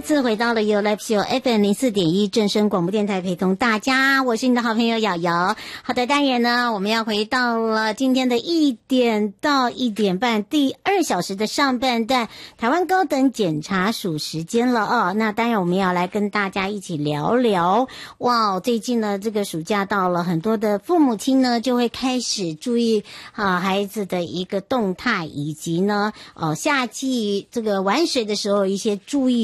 次回到了 You Live Show FM 04.1正声广播电台，陪同大家，我是你的好朋友瑶瑶。好的，当然呢，我们要回到了今天的1点到1点半第2小时的上半段，台湾高等检察署时间了哦。那当然我们要来跟大家一起聊聊，哇，最近呢这个暑假到了，很多的父母亲呢就会开始注意孩子的一个动态，以及呢夏季这个玩水的时候一些注意